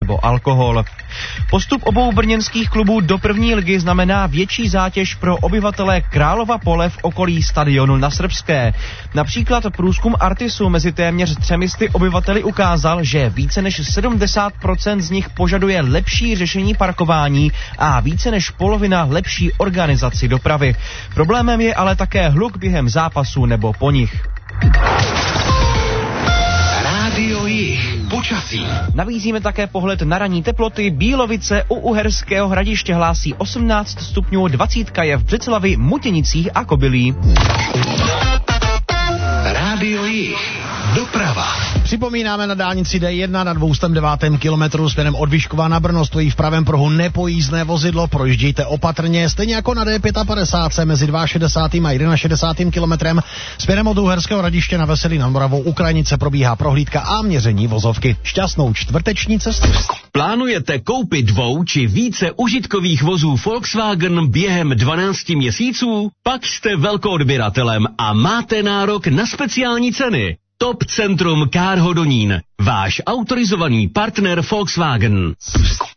nebo alkohol. Postup obou brněnských klubů do první ligy znamená větší zátěž pro obyvatele Králova Pole v okolí stadionu na Srbské. Například průzkum Artisu mezi téměř 300 obyvateli ukázal, že více než 70% z nich požaduje lepší řešení parkování a více než polovina lepší organizaci dopravy. Problémem je ale také hluk během zápasu nebo po nich. Rádio Jih. Počasí. Nabízíme také pohled na ranní teploty. Bílovice u Uherského Hradiště hlásí 18 stupňů, 20 je v Břeclavi, Mutěnicích a Kobylí. Rádio Jih. Doprava. Připomínáme na dálnici D1 na 209. kilometru směrem od Vyškova na Brno stojí v pravém pruhu nepojízdné vozidlo, projíždějte opatrně, stejně jako na D55 mezi 62. a 61. kilometrem směrem od Uherského Hradiště na Veselí nad Moravou u Krajnice probíhá prohlídka a měření vozovky. Šťastnou čtvrteční cestu. Plánujete koupit 2 či více užitkových vozů Volkswagen během 12 měsíců? Pak jste velkoodběratelem a máte nárok na speciální ceny. Top Centrum Car Hodonín, váš autorizovaný partner Volkswagen.